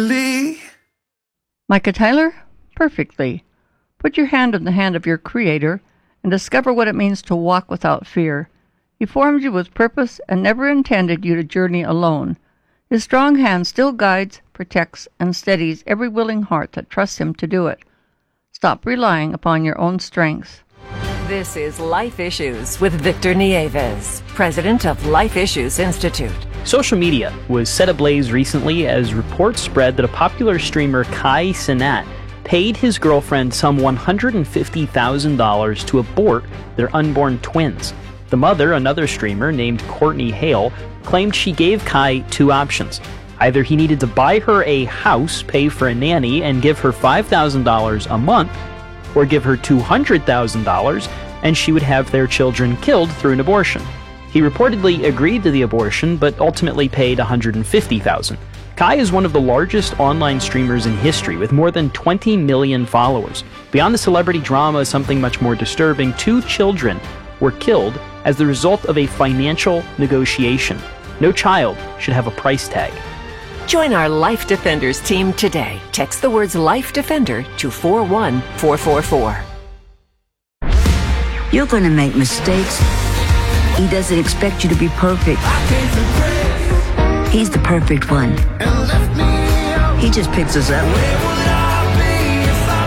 Micah Tyler? Perfectly. Put your hand in the hand of your Creator and discover what it means to walk without fear. He formed you with purpose and never intended you to journey alone. His strong hand still guides, protects, and steadies every willing heart that trusts Him to do it. Stop relying upon your own strengths. This is Life Issues with Victor Nieves, president of Life Issues Institute. Social media was set ablaze recently as reports spread that a popular streamer, Kai Cenat, paid his girlfriend some $150,000 to abort their unborn twins. The mother, another streamer named Courtney Hale, claimed she gave Kai two options. Either he needed to buy her a house, pay for a nanny, and give her $5,000 a month, or give her $200,000 and she would have their children killed through an abortion. He reportedly agreed to the abortion, but ultimately paid $150,000. Kai is one of the largest online streamers in history, with more than 20 million followers. Beyond the celebrity drama, something much more disturbing: 2 children were killed as the result of a financial negotiation. No child should have a price tag. Join our Life Defenders team today. Text the words Life Defender to 41444. You're going to make mistakes. He doesn't expect you to be perfect. He's the perfect one. He just picks us up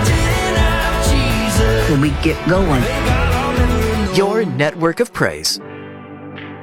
when we get going. Your network of praise.